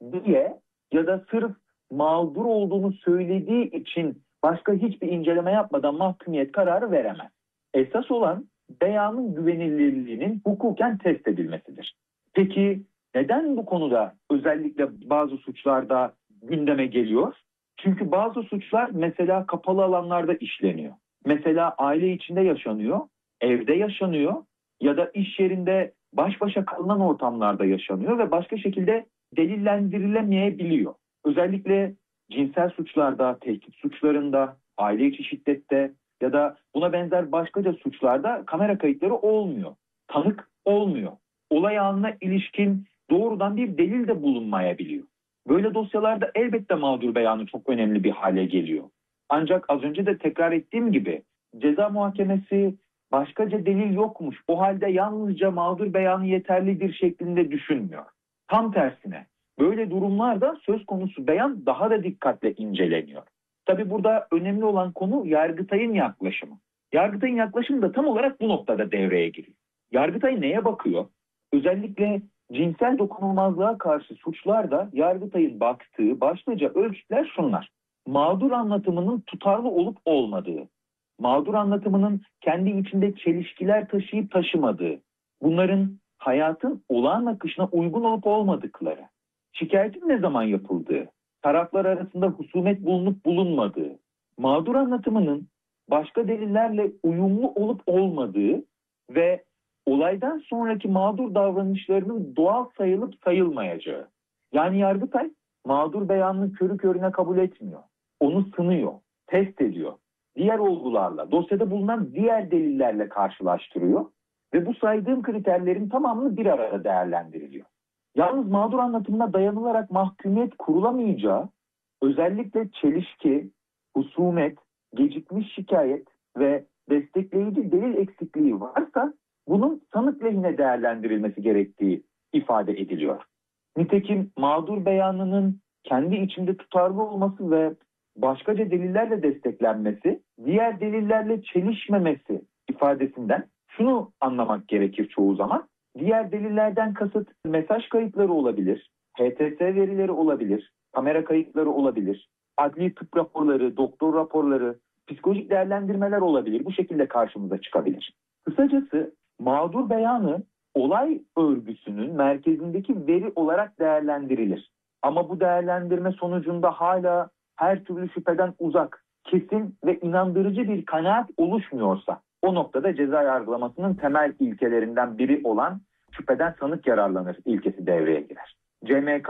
diye ya da sırf mağdur olduğunu söylediği için başka hiçbir inceleme yapmadan mahkumiyet kararı veremez. Esas olan beyanın güvenilirliğinin hukuken test edilmesidir. Peki neden bu konuda özellikle bazı suçlarda gündeme geliyor? Çünkü bazı suçlar mesela kapalı alanlarda işleniyor. Mesela aile içinde yaşanıyor, evde yaşanıyor ya da iş yerinde baş başa kalınan ortamlarda yaşanıyor ve başka şekilde delillendirilemeyebiliyor. Özellikle cinsel suçlarda, tehdit suçlarında, aile içi şiddette ya da buna benzer başkaca suçlarda kamera kayıtları olmuyor. Tanık olmuyor. Olay anına ilişkin doğrudan bir delil de bulunmayabiliyor. Böyle dosyalarda elbette mağdur beyanı çok önemli bir hale geliyor. Ancak az önce de tekrar ettiğim gibi ceza muhakemesi başkaca delil yokmuş, o halde yalnızca mağdur beyanı yeterlidir şeklinde düşünmüyor. Tam tersine böyle durumlarda söz konusu beyan daha da dikkatle inceleniyor. Tabii burada önemli olan konu Yargıtay'ın yaklaşımı. Yargıtay'ın yaklaşımı da tam olarak bu noktada devreye giriyor. Yargıtay neye bakıyor? Özellikle cinsel dokunulmazlığa karşı suçlarda Yargıtay'ın baktığı başlıca ölçütler şunlar: mağdur anlatımının tutarlı olup olmadığı, mağdur anlatımının kendi içinde çelişkiler taşıyıp taşımadığı, bunların hayatın olağan akışına uygun olup olmadıkları, şikayetin ne zaman yapıldığı, taraflar arasında husumet bulunup bulunmadığı, mağdur anlatımının başka delillerle uyumlu olup olmadığı ve olaydan sonraki mağdur davranışlarının doğal sayılıp sayılmayacağı. Yani Yargıtay mağdur beyanını körü körüne kabul etmiyor. Onu sınıyor, test ediyor. Diğer olgularla, dosyada bulunan diğer delillerle karşılaştırıyor ve bu saydığım kriterlerin tamamını bir arada değerlendiriliyor. Yalnız mağdur anlatımına dayanılarak mahkumiyet kurulamayacağı, özellikle çelişki, husumet, gecikmiş şikayet ve destekleyici delil eksikliği varsa bunun sanık lehine değerlendirilmesi gerektiği ifade ediliyor. Nitekim mağdur beyanının kendi içinde tutarlı olması ve başkaca delillerle desteklenmesi, diğer delillerle çelişmemesi ifadesinden şunu anlamak gerekir çoğu zaman. Diğer delillerden kasıt mesaj kayıtları olabilir, HTS verileri olabilir, kamera kayıtları olabilir, adli tıp raporları, doktor raporları, psikolojik değerlendirmeler olabilir. Bu şekilde karşımıza çıkabilir. Kısacası mağdur beyanı olay örgüsünün merkezindeki veri olarak değerlendirilir. Ama bu değerlendirme sonucunda hala her türlü şüpheden uzak, kesin ve inandırıcı bir kanaat oluşmuyorsa o noktada ceza yargılamasının temel ilkelerinden biri olan şüpheden sanık yararlanır ilkesi devreye girer. CMK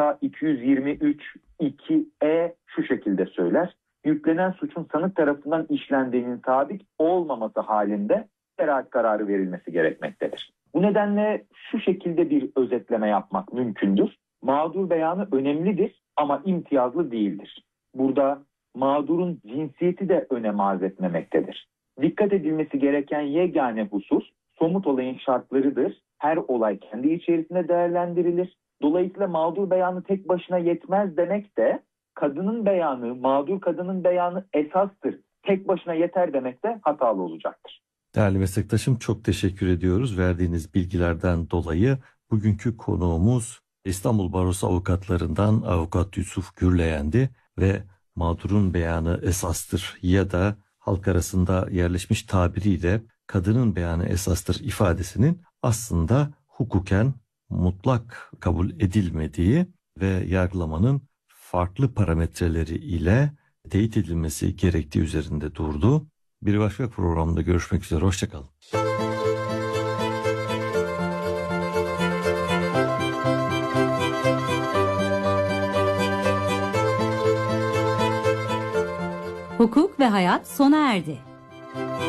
223-2E şu şekilde söyler: yüklenen suçun sanık tarafından işlendiğinin sabit olmaması halinde beraat kararı verilmesi gerekmektedir. Bu nedenle şu şekilde bir özetleme yapmak mümkündür: mağdur beyanı önemlidir ama imtiyazlı değildir. Burada mağdurun cinsiyeti de önem arz etmemektedir. Dikkat edilmesi gereken yegane husus somut olayın şartlarıdır. Her olay kendi içerisinde değerlendirilir. Dolayısıyla mağdur beyanı tek başına yetmez demek de kadının beyanı, mağdur kadının beyanı esastır, tek başına yeter demek de hatalı olacaktır. Değerli meslektaşım, çok teşekkür ediyoruz verdiğiniz bilgilerden dolayı. Bugünkü konuğumuz İstanbul Barosu avukatlarından Avukat Yusuf Gürleyen'di ve mağdurun beyanı esastır ya da halk arasında yerleşmiş tabiriyle kadının beyanı esastır ifadesinin aslında hukuken mutlak kabul edilmediği ve yargılamanın farklı parametreleri ile teyit edilmesi gerektiği üzerinde durdu. Bir başka programda görüşmek üzere. Hoşçakalın. Hukuk ve hayat sona erdi.